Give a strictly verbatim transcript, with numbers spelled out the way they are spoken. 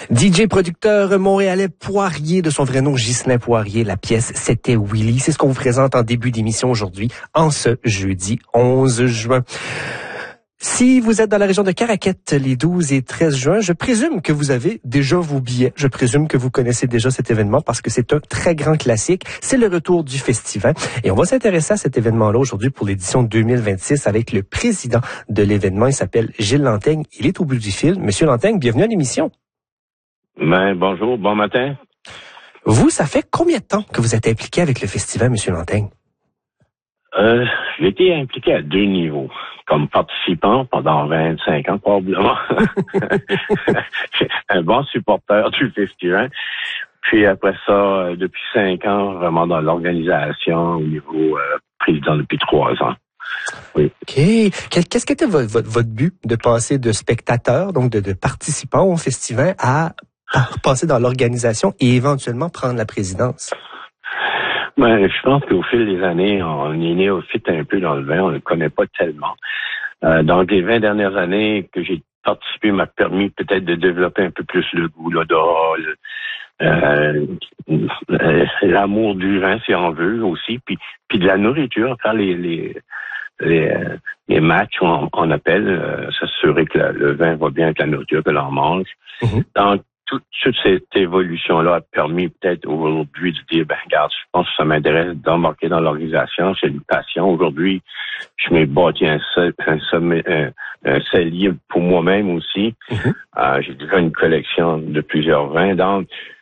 D J producteur montréalais Poirier, de son vrai nom Ghislain Poirier. La pièce C'était Willy. C'est ce qu'on vous présente en début d'émission aujourd'hui, en ce jeudi onze juin. Si vous êtes dans la région de Caraquette les douze et treize juin, je présume que vous avez déjà vos billets. Je présume que vous connaissez déjà cet événement parce que c'est un très grand classique. C'est le retour du festival. Et on va s'intéresser à cet événement-là aujourd'hui pour l'édition deux mille vingt-six avec le président de l'événement. Il s'appelle Gilles Lanteigne. Il est au bout du fil. Monsieur Lanteigne, bienvenue à l'émission. Ben, bonjour, bon matin. Vous, ça fait combien de temps que vous êtes impliqué avec le festival, Monsieur Lanteigne? Euh, j'ai été impliqué à deux niveaux. Comme participant pendant vingt-cinq ans, probablement. Un bon supporter du festival. Puis après ça, depuis cinq ans, vraiment dans l'organisation au niveau euh, président depuis trois ans. Oui. OK. Qu'est-ce qu'était votre, votre, votre but de passer de spectateur, donc de, de participant au festival, à passer dans l'organisation et éventuellement prendre la présidence? Ben, je pense qu'au fil des années, on est néophyte un peu dans le vin, on ne le connaît pas tellement. Euh, donc, les vingt dernières années que j'ai participé m'a permis peut-être de développer un peu plus le goût, l'odorat, le, euh, euh, l'amour du vin, si on veut, aussi, puis, puis de la nourriture, faire les, les, les, euh, les matchs, on, on appelle, euh, s'assurer que la, le vin va bien avec la nourriture que l'on mange. Mm-hmm. Donc, Toute, toute cette évolution-là a permis peut-être aujourd'hui de dire, ben regarde, je pense que ça m'intéresse d'embarquer dans l'organisation, c'est une passion. Aujourd'hui, je m'ai bâti un, un, un, un cellier pour moi-même aussi. Mm-hmm. Euh, j'ai déjà une collection de plusieurs vins. Donc,